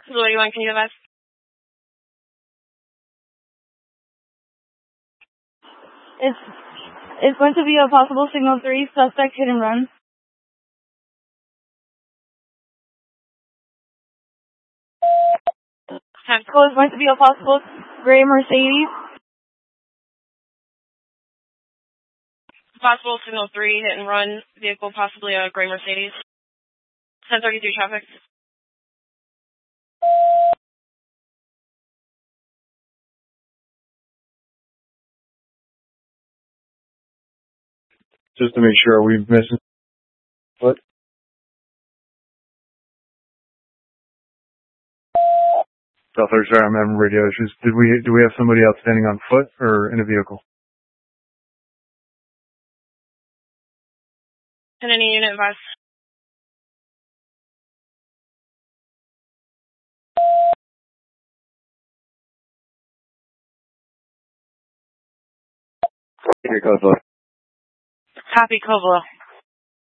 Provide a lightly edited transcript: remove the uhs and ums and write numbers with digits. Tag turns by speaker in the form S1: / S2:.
S1: Facility 1, can you advise?
S2: It's going to be a possible signal 3, suspect hit and run. It's going to be a possible gray Mercedes.
S1: Possible signal 3, hit and run, vehicle possibly a gray Mercedes. 1033 traffic.
S3: Just to make sure, are we missing foot? Southwest, sorry, I'm having radio issues. Do we have somebody outstanding on foot or in a vehicle?
S1: Can any unit advise?
S3: Here goes.
S1: Copy, Coblo.